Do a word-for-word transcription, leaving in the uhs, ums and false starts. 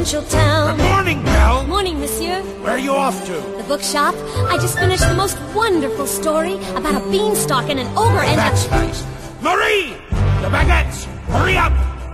provincial town. Good morning, Belle. Morning, monsieur. Where are you off to? The bookshop. I just finished the most wonderful story about a beanstalk and an ogre and That's a... nice.